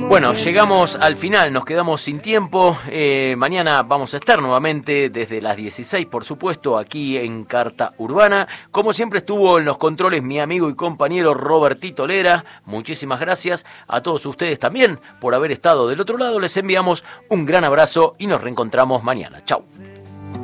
Bueno, llegamos al final, nos quedamos sin tiempo. Mañana vamos a estar nuevamente desde las 16, por supuesto, aquí en Carta Urbana. Como siempre estuvo en los controles mi amigo y compañero Robertito Lera. Muchísimas gracias a todos ustedes también por haber estado del otro lado. Les enviamos un gran abrazo y nos reencontramos mañana. Chau.